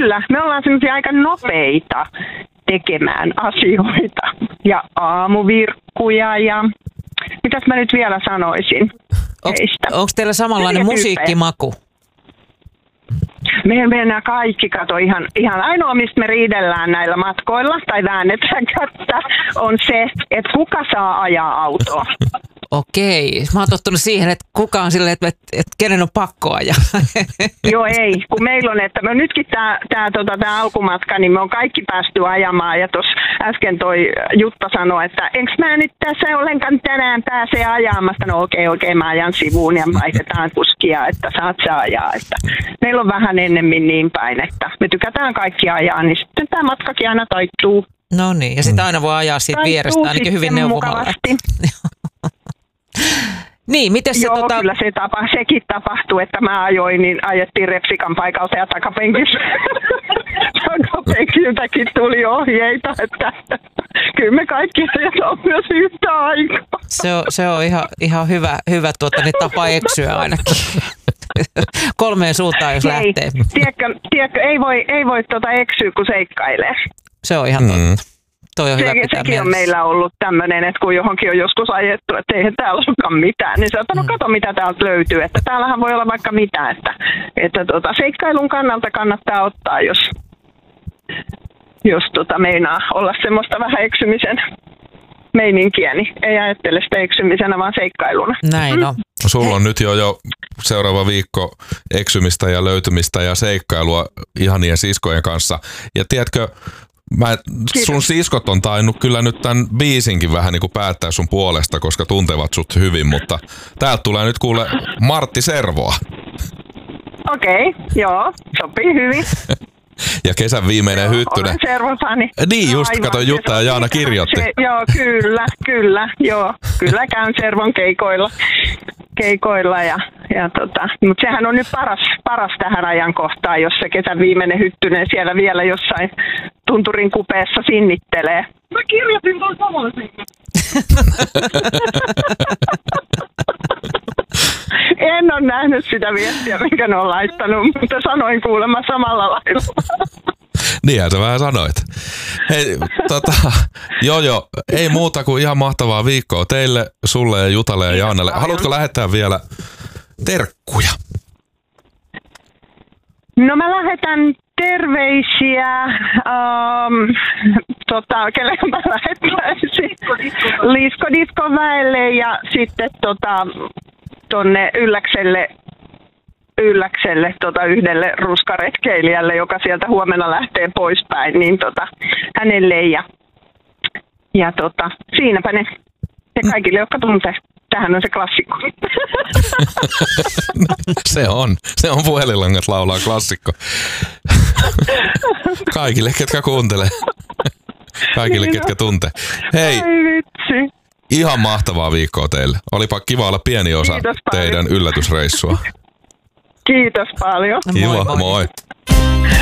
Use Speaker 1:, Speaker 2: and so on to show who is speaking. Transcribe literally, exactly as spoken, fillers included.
Speaker 1: kyllä. Me ollaan semmoisia aika nopeita tekemään asioita ja aamuvirkkuja ja mitäs mä nyt vielä sanoisin heistä.
Speaker 2: Onko teillä samanlainen musiikkimaku?
Speaker 1: Meidän mennään kaikki, kato, ihan, ihan ainoa, mistä me riidellään näillä matkoilla tai väännetään kättä, on se, että kuka saa ajaa autoa.
Speaker 2: Okei. Mä oon tottunut siihen, että kuka on silleen, että, että, että kenen on pakko ajaa.
Speaker 1: Joo, ei. Kun meillä on, että me nytkin tämä tää, tota, tää alkumatka, niin me on kaikki päästy ajamaan. Ja tuossa äsken toi Jutta sanoi, että enkö mä nyt tässä ollenkaan tänään pääse ajamasta. No okei, okay, okei, okay, mä ajan sivuun ja vaihdetaan kuskia, että saat sä ajaa. Että meillä on vähän ennemmin niin päin, että me tykätään kaikki ajaa, niin sitten tämä matkakin aina taittuu.
Speaker 2: No niin, ja sitten aina voi ajaa siitä taittuu vierestä ainakin hyvin neuvomalla. Niin, miten se
Speaker 1: Joo,
Speaker 2: tota...
Speaker 1: kyllä se tapa, sekin tapahtui, että mä ajoin, niin ajettiin repsikan paikalta ja takapenkiltä. Takapenkiltäkin tuli ohjeita, että kyllä me kaikki ajetaan myös yhtä aikaa.
Speaker 2: Se on, se on ihan, ihan hyvä, hyvä tuota, niin tapa eksyä ainakin. Kolmeen suuntaan, jos ei, lähtee.
Speaker 1: Tiedätkö, tiedätkö, ei voi, ei voi tuota eksyä, kun seikkailee.
Speaker 2: Se on ihan totta. Mm. Toi on
Speaker 1: Se,
Speaker 2: hyvä pitää
Speaker 1: sekin
Speaker 2: mielessä.
Speaker 1: on meillä ollut tämmöinen, että kun johonkin on joskus ajettu, että eihän täällä olekaan mitään, niin sä oot, no kato mitä täältä löytyy, että täällähän voi olla vaikka mitä, että, että tota, seikkailun kannalta kannattaa ottaa, jos, jos tota, meinaa olla semmoista vähän eksymisen meininkiä, niin ei ajattele sitä eksymisenä, vaan seikkailuna.
Speaker 2: Näin on.
Speaker 3: Mm. Sulla on nyt jo, jo seuraava viikko eksymistä ja löytymistä ja seikkailua ihanien siskojen kanssa. Ja tiedätkö, mä, sun siskot on tainnut kyllä nyt tämän biisinkin vähän niin kuin päättää sun puolesta, koska tuntevat sut hyvin, mutta täältä tulee nyt kuule Martti Servoa.
Speaker 1: Okei, okay, joo, sopii hyvin.
Speaker 3: Ja kesän viimeinen hyttynen.
Speaker 1: Olen Servofani.
Speaker 3: Niin just, no, kato Jutta ja Jaana kirjoitti.
Speaker 1: Se, joo, kyllä, kyllä, joo. Kyllä käyn Servon keikoilla, keikoilla ja, ja tota, mutta sehän on nyt paras, paras tähän ajankohtaan, jos se kesän viimeinen hyttynen siellä vielä jossain tunturin kupeessa sinnittelee. Mä kirjoitin tuon samalla sinne. En ole nähnyt sitä viestiä, minkä ne on laittanut, mutta sanoin kuulemma samalla lailla.
Speaker 3: Niinhän sä vähän sanoit. Hei, tota, joo joo, ei muuta kuin ihan mahtavaa viikkoa teille, sulle ja Jutalle ja Jaanalle. Haluatko lähettää vielä terkkuja?
Speaker 1: No mä lähetän terveisiä, um, tota, kelle mä lähettäisin? Lisko Disko väelle ja sitten tota, tonne Ylläkselle, Ylläkselle tota, yhdelle ruskaretkeilijälle, joka sieltä huomenna lähtee poispäin, niin tota, hänelle ja, ja tota, siinäpä ne. Ja kaikille, jotka tuntee. Tämähän on se klassikko.
Speaker 3: Se on. Se on puhelinlangat laulaa klassikko. Kaikille, ketkä kuuntelee. Kaikille, niin ketkä tuntee. Hei.
Speaker 1: Ai vitsi.
Speaker 3: Ihan mahtavaa viikkoa teille. Olipa kiva olla pieni osa teidän yllätysreissua.
Speaker 1: Kiitos paljon.
Speaker 3: Kiva,
Speaker 2: moi. moi.
Speaker 3: moi.